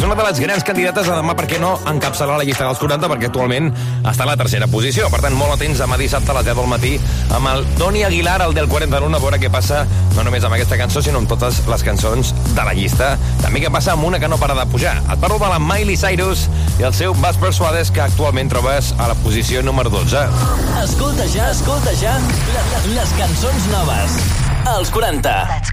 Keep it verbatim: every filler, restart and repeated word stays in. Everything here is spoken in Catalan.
una de les grans candidates a demà, per què no, encapçalar la llista dels quaranta, perquè actualment està a la tercera posició. Per tant, molt atents demà dissabte a les deu del matí amb el Toni Aguilar, el del quaranta-u, a veure què passa no només amb aquesta cançó, sinó amb totes les cançons de la llista. També què passa amb una que no para de pujar. Et parlo de la Miley Cyrus i el seu Vas Persuades, que actualment trobes a la posició número dotze. Escolta ja, escolta ja les cançons noves als quaranta.